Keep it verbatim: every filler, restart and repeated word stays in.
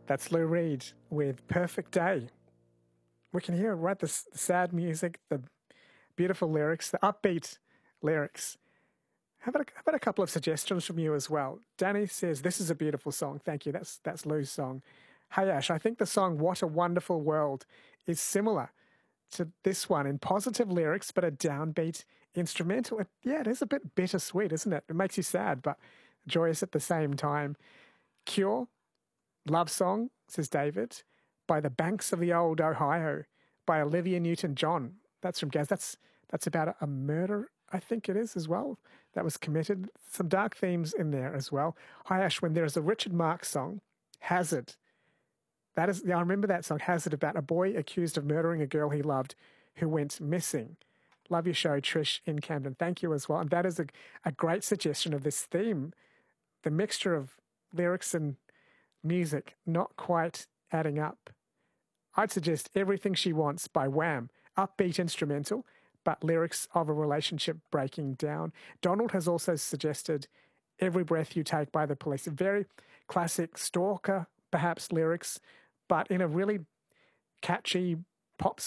That's Lou Reed with Perfect Day. We can hear, right, the, the sad music, the beautiful lyrics, the upbeat lyrics. How about, a, how about a couple of suggestions from you as well? Danny says, this is a beautiful song. Thank you. That's, that's Lou's song. Hey, Ash, I think the song What a Wonderful World is similar to this one in positive lyrics, but a downbeat instrumental. It, yeah, it is a bit bittersweet, isn't it? It makes you sad, but joyous at the same time. Cure, Love Song, says David, by the banks of the old Ohio, by Olivia Newton-John. That's from Gaz. That's, that's about a, a murder, I think it is as well, that was committed. Some dark themes in there as well. Hi, Ash, when there is a Richard Marx song, Hazard. That is, yeah, I remember that song, Hazard, about a boy accused of murdering a girl he loved who went missing. Love your show, Trish in Camden. Thank you as well. And that is a, a great suggestion of this theme, the mixture of lyrics and music not quite adding up. I'd suggest Everything She Wants by Wham, upbeat instrumental, but lyrics of a relationship breaking down. Donald has also suggested Every Breath You Take by The Police, a very classic stalker, perhaps, lyrics, but in a really catchy pop